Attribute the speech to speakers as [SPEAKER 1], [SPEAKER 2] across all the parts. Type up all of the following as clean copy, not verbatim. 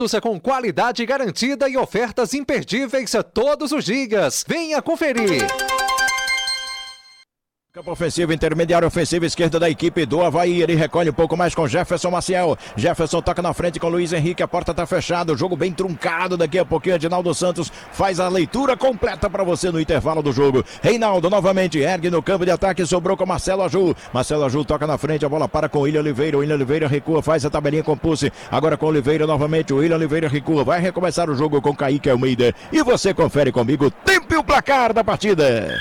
[SPEAKER 1] Com qualidade garantida e ofertas imperdíveis todos os dias. Venha conferir.
[SPEAKER 2] Campo ofensivo, intermediário ofensivo, esquerda da equipe do Avaí. Ele recolhe um pouco mais com Jefferson Maciel. Jefferson toca na frente com Luiz Henrique. A porta tá fechada. O jogo bem truncado. Daqui a pouquinho, Edinaldo Santos faz a leitura completa para você no intervalo do jogo. Reinaldo novamente ergue no campo de ataque. Sobrou com Marcelo Aju. Marcelo Aju toca na frente. A bola para com o William Oliveira. O William Oliveira recua, faz a tabelinha com Pulse. Agora com Oliveira novamente. O William Oliveira recua. Vai recomeçar o jogo com Kaique Almeida. E você confere comigo o tempo e o placar da partida.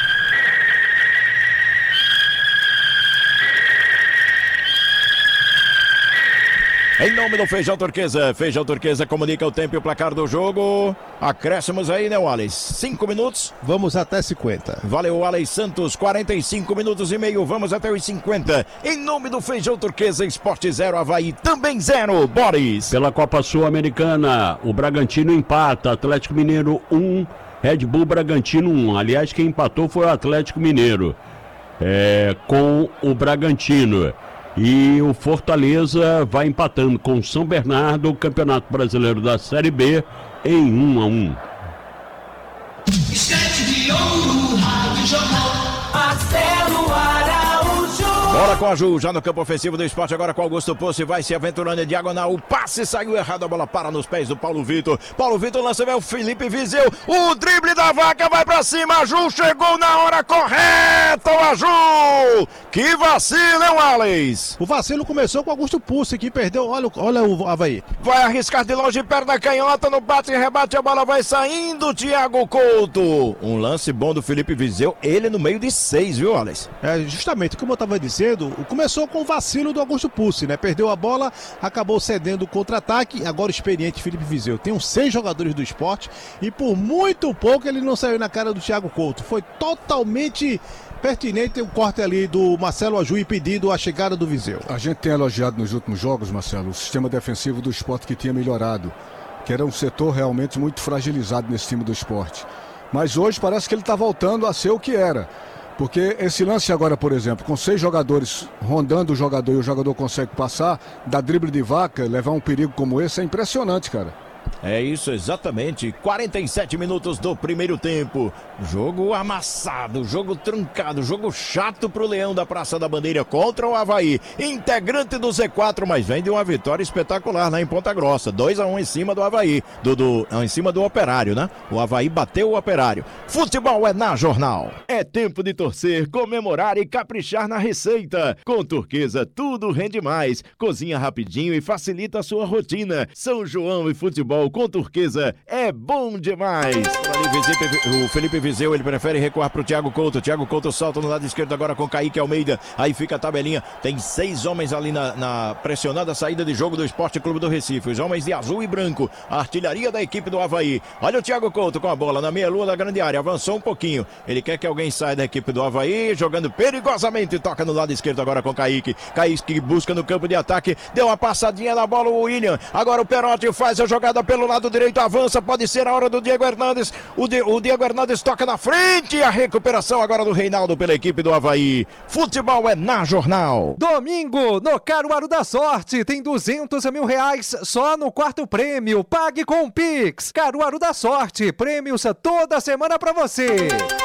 [SPEAKER 2] Em nome do Feijão Turquesa. Feijão Turquesa comunica o tempo e o placar do jogo. Acréscimos aí, né, Wallace? 5 minutos.
[SPEAKER 3] Vamos até 50.
[SPEAKER 2] Valeu, Wallace Santos. 45 minutos e meio. Vamos até os 50. Em nome do Feijão Turquesa, Esporte 0, Avaí também 0. Boris.
[SPEAKER 4] Pela Copa Sul-Americana, o Bragantino empata. Atlético Mineiro 1, Red Bull Bragantino 1. Aliás, quem empatou foi o Atlético Mineiro com o Bragantino. E o Fortaleza vai empatando com o São Bernardo, o Campeonato Brasileiro da Série B, em 1-1.
[SPEAKER 2] Bola com a Ju, já no campo ofensivo do Esporte, agora com Augusto Poço, vai se aventurando em diagonal, o passe saiu errado, a bola para nos pés do Paulo Vitor. Paulo Vitor lança, vem o Felipe Viseu, o drible da vaca vai pra cima, a Ju chegou na hora correta, a Ju! Que vacilo, hein, Wallace?
[SPEAKER 3] O vacilo começou com o Augusto Poço, que perdeu, olha o Avaí.
[SPEAKER 2] Vai arriscar de longe, perna canhota, no bate e rebate, a bola vai saindo, Thiago Couto. Um lance bom do Felipe Viseu, ele no meio de 6, viu, Wallace?
[SPEAKER 3] Justamente, como eu tava dizendo, começou com o vacilo do Augusto Pucci, né? Perdeu a bola, acabou cedendo o contra-ataque. Agora o experiente Felipe Viseu. Tem uns 6 jogadores do Esporte e por muito pouco ele não saiu na cara do Thiago Couto. Foi totalmente pertinente o corte ali do Marcelo Aju e pedido a chegada do Viseu.
[SPEAKER 5] A gente tem elogiado nos últimos jogos, Marcelo, o sistema defensivo do Esporte que tinha melhorado, que era um setor realmente muito fragilizado nesse time do Esporte. Mas hoje parece que ele está voltando a ser o que era. Porque esse lance agora, por exemplo, com 6 jogadores rondando o jogador e o jogador consegue passar, dar drible de vaca, levar um perigo como esse, é impressionante, cara.
[SPEAKER 2] É isso, exatamente. 47 minutos do primeiro tempo. Jogo amassado, jogo truncado, jogo chato pro Leão da Praça da Bandeira contra o Avaí. Integrante do Z4, mas vem de uma vitória espetacular lá em Ponta Grossa. 2-1 em cima do Avaí. Em cima do Operário, né? O Avaí bateu o Operário. Futebol é na Jornal. É tempo de torcer, comemorar e caprichar na receita. Com Turquesa, tudo rende mais. Cozinha rapidinho e facilita a sua rotina. São João e futebol com Turquesa é bom demais. O Felipe Viseu, ele prefere recuar pro Thiago Couto. Thiago Couto solta no lado esquerdo agora com Kaique Almeida. Aí fica a tabelinha. Tem 6 homens ali na pressionada saída de jogo do Esporte Clube do Recife. Os homens de azul e branco. A artilharia da equipe do Avaí. Olha o Thiago Couto com a bola na meia-lua da grande área. Avançou um pouquinho. Ele quer que alguém saia da equipe do Avaí, jogando perigosamente. Toca no lado esquerdo agora com Kaique. Kaique busca no campo de ataque. Deu uma passadinha na bola o William. Agora o Perotti faz a jogada pelo lado direito, avança, pode ser a hora do Diego Hernandes. O Diego Hernandes toca na frente. A recuperação agora do Reinaldo pela equipe do Avaí. Futebol é na Jornal.
[SPEAKER 1] Domingo, no Caruaru da Sorte, tem 200 mil reais só no quarto prêmio. Pague com o Pix. Caruaru da Sorte, prêmios toda semana pra você.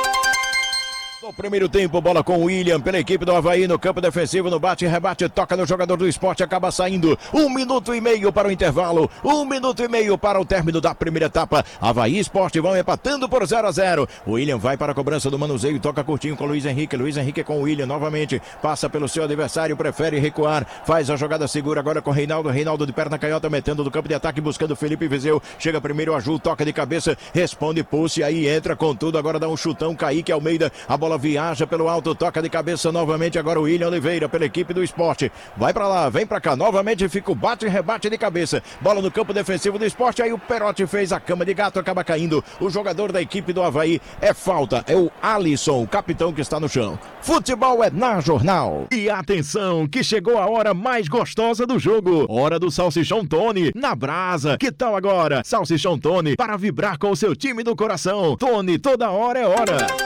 [SPEAKER 2] No primeiro tempo, bola com o William pela equipe do Avaí no campo defensivo, no bate e rebate, toca no jogador do Esporte, acaba saindo. 1 minuto e meio para o intervalo, 1 minuto e meio para o término da primeira etapa. Avaí e Esporte vão empatando por 0-0. O William vai para a cobrança do manuseio, toca curtinho com o Luiz Henrique. Luiz Henrique com o William novamente, passa pelo seu adversário, prefere recuar, faz a jogada segura agora com o Reinaldo. Reinaldo de perna canhota, metendo do campo de ataque, buscando o Felipe Viseu. Chega primeiro a Ju, toca de cabeça, responde Pulse, aí entra com tudo, agora dá um chutão, Kaique Almeida, a bola viaja pelo alto, toca de cabeça novamente agora o William Oliveira pela equipe do Esporte, vai pra lá, vem pra cá, novamente fica o bate e rebate de cabeça, bola no campo defensivo do Esporte, aí o Perotti fez a cama de gato, acaba caindo, o jogador da equipe do Avaí, é falta, é o Alisson, o capitão que está no chão. Futebol é na Jornal. E atenção, que chegou a hora mais gostosa do jogo, hora do Salsichão Tony, na brasa, que tal agora? Salsichão Tony, para vibrar com o seu time do coração, Tony, toda hora é hora.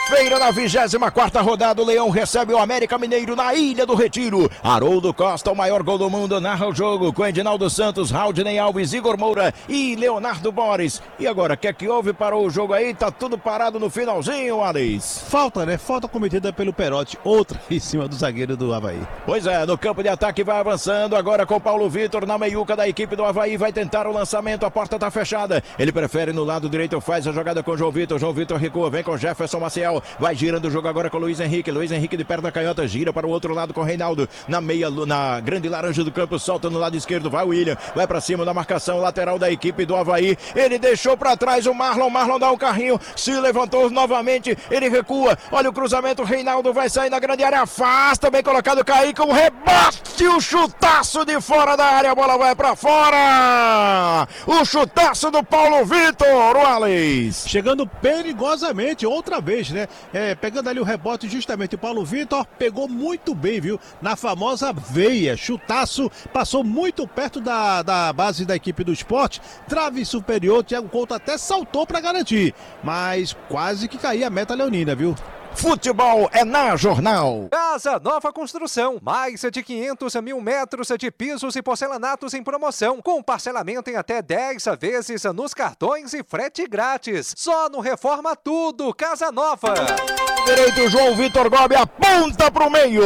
[SPEAKER 2] quarta-feira, na 24ª rodada, o Leão recebe o América Mineiro na Ilha do Retiro. Haroldo Costa, o maior gol do mundo, narra o jogo com Edinaldo Santos, Raudinei Alves, Igor Moura e Leonardo Boris. E agora, o que é que houve? Parou o jogo aí, tá tudo parado no finalzinho, Alex.
[SPEAKER 3] Falta, né? Falta cometida pelo Perotti, outra em cima do zagueiro do Avaí.
[SPEAKER 2] Pois é, no campo de ataque vai avançando, agora com Paulo Vitor na meiuca da equipe do Avaí, vai tentar o lançamento, a porta tá fechada. Ele prefere no lado direito, faz a jogada com João Vitor recua, vem com Jefferson Maciel, vai girando o jogo agora com Luiz Henrique de perna canhota, gira para o outro lado com Reinaldo, na grande laranja do campo, solta no lado esquerdo, vai o William, vai para cima da marcação lateral da equipe do Avaí, ele deixou para trás o Marlon dá um carrinho, se levantou novamente, ele recua, olha o cruzamento, Reinaldo vai sair na grande área, afasta, bem colocado, Kaique, um rebate, o chutaço de fora da área, a bola vai para fora, o chutaço do Paulo Vitor, o Alex.
[SPEAKER 3] Chegando perigosamente, outra vez, né? Pegando ali o rebote, justamente o Paulo Vitor pegou muito bem, viu? Na famosa veia, chutaço, passou muito perto da base da equipe do Sport, trave superior, Thiago Couto até saltou para garantir, mas quase que caía a meta leonina, viu?
[SPEAKER 2] Futebol é na Jornal.
[SPEAKER 1] Casa Nova Construção, mais de 500 mil metros de pisos e porcelanatos em promoção, com parcelamento em até 10 vezes nos cartões e frete grátis. Só no Reforma Tudo, Casa Nova.
[SPEAKER 2] Direito, João Vitor Gobi aponta pro meio.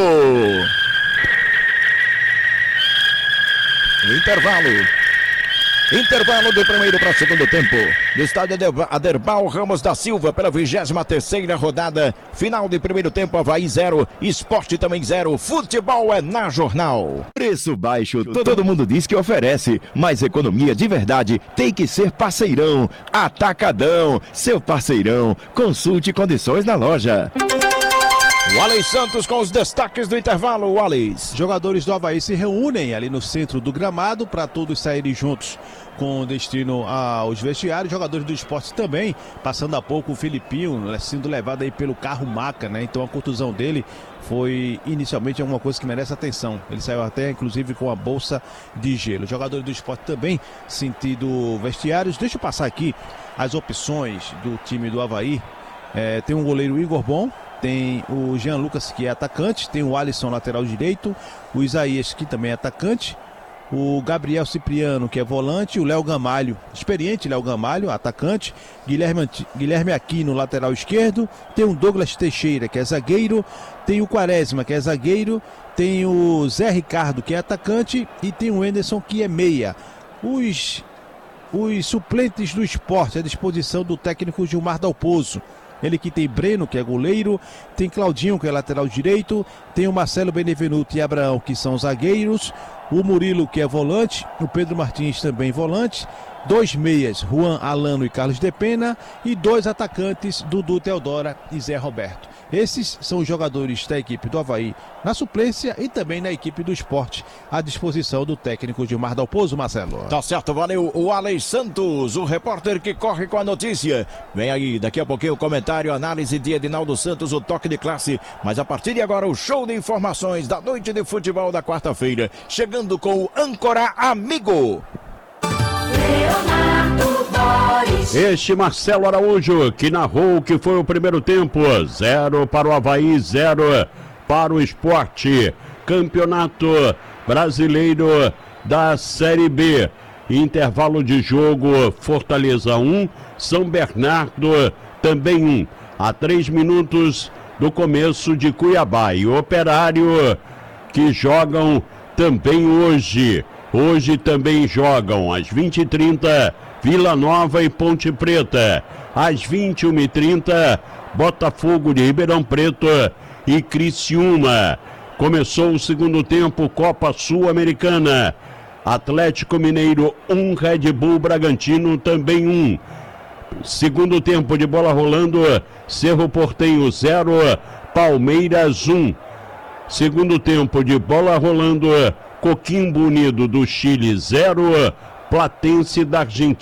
[SPEAKER 2] Intervalo do primeiro para segundo tempo. Do estádio Aderbal Ramos da Silva pela 23ª rodada. Final de primeiro tempo, Avaí 0, Sport também 0. Futebol é na Jornal.
[SPEAKER 6] Preço baixo, todo mundo diz que oferece, mas economia de verdade tem que ser Parceirão. Atacadão, seu parceirão. Consulte condições na loja.
[SPEAKER 2] O Alex Santos com os destaques do intervalo, o Alex.
[SPEAKER 3] Jogadores do Avaí se reúnem ali no centro do gramado para todos saírem juntos com destino aos vestiários. Jogadores do Sport também, passando há pouco o Filipinho sendo levado aí pelo carro maca, né? Então a contusão dele foi inicialmente alguma coisa que merece atenção. Ele saiu até inclusive com a bolsa de gelo. Jogadores do Sport também sentido vestiários. Deixa eu passar aqui as opções do time do Avaí. Tem um goleiro Igor Bom, tem o Jean Lucas, que é atacante, tem o Alisson, lateral direito, o Isaías, que também é atacante, o Gabriel Cipriano, que é volante, o Léo Gamalho, experiente Léo Gamalho, atacante, Guilherme Aquino, lateral esquerdo, tem o Douglas Teixeira, que é zagueiro, tem o Quaresma, que é zagueiro, tem o Zé Ricardo, que é atacante, e tem o Anderson, que é meia. Os suplentes do Sport à disposição do técnico Gilmar Dalpozo. Ele que tem Breno, que é goleiro, tem Claudinho, que é lateral direito, tem o Marcelo Benevenuto e Abraão, que são zagueiros, o Murilo, que é volante, o Pedro Martins também volante, 2 meias, Juan Alano e Carlos Depena, e 2 atacantes, Dudu Teodora e Zé Roberto. Esses são os jogadores da equipe do Avaí na suplência e também na equipe do Sport, à disposição do técnico Gilmar Dalpozo, Marcelo.
[SPEAKER 2] Tá certo, valeu. O Alex Santos, o repórter que corre com a notícia. Vem aí, daqui a pouquinho o comentário, análise de Edinaldo Santos, o toque de classe. Mas a partir de agora, o show de informações da noite de futebol da quarta-feira. Chegando com o âncora amigo.
[SPEAKER 4] Este Marcelo Araújo, que narrou o que foi o primeiro tempo, 0 para o Avaí, 0 para o Sport. Campeonato Brasileiro da Série B. Intervalo de jogo, Fortaleza 1, São Bernardo também 1. A 3 minutos do começo de Cuiabá e Operário, que jogam também hoje. Hoje também jogam às 20h30 Vila Nova e Ponte Preta. Às 21h30 Botafogo de Ribeirão Preto e Criciúma. Começou o segundo tempo, Copa Sul-Americana. Atlético Mineiro 1, Red Bull Bragantino também 1. Segundo tempo de bola rolando, Cerro Porteño 0, Palmeiras 1. Segundo tempo de bola rolando, Coquimbo Unido do Chile 0, Platense da Argentina